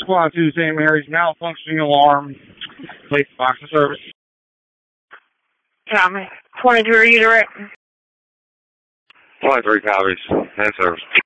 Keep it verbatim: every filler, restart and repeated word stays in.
Squad two Saint Mary's, malfunctioning alarm. Place box of service. Copy. twenty-three, you direct. twenty-three copies. And service.